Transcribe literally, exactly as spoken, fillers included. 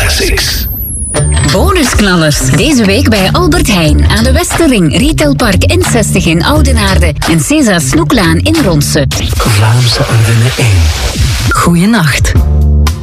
Classics. Bonusknallers. Deze week bij Albert Heijn aan de Westerring, Retailpark N zestig in Oudenaarde en César Snoeklaan in Ronse. Vlaamse Ardennen één. Goeienacht.